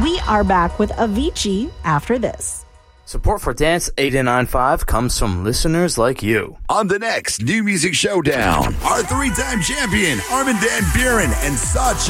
We are back with Avicii after this. Support for Dance 89.5 comes from listeners like you. On the next New Music Showdown, our three-time champion, Armin van Buuren and Sacha